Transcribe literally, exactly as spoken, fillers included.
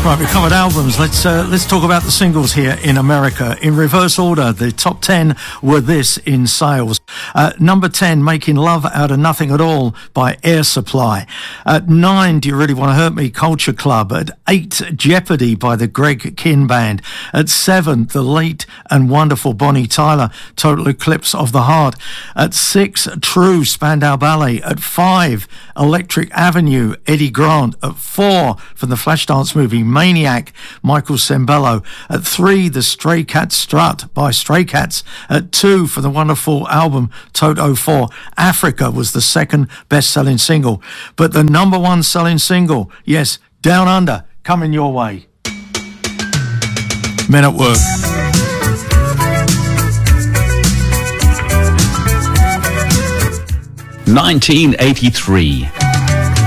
Right, we covered albums. Let's uh, let's talk about the singles here in America. In reverse order, the top ten were this in sales. Uh, number ten, Making Love Out of Nothing at All by Air Supply. At nine, Do You Really Want to Hurt Me? Culture Club. At eight, Jeopardy by the Greg Kihn Band. At seven, the late and wonderful Bonnie Tyler, Total Eclipse of the Heart. At six, True, Spandau Ballet. At five, Electric Avenue, Eddie Grant. At four, from the Flashdance movie Maniac, Michael Sembello. At three, The Stray Cats Strut by Stray Cats. At two, for the wonderful album Toto four, Africa was the second best-selling single. But the number one selling single, yes, Down Under, coming your way. Men at Work. nineteen eighty-three.